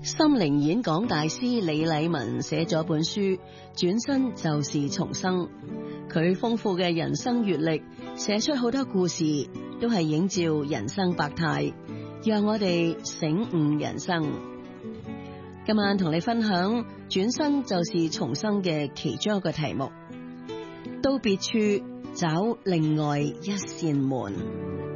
心靈演講大師李禮文寫咗本書《轉身就是重生》，佢豐富嘅人生閱歷，寫出好多故事，都係映照人生百態，讓我哋醒悟人生。今晚同你分享《轉身就是重生》嘅其中一個題目，到別處找另外一扇門。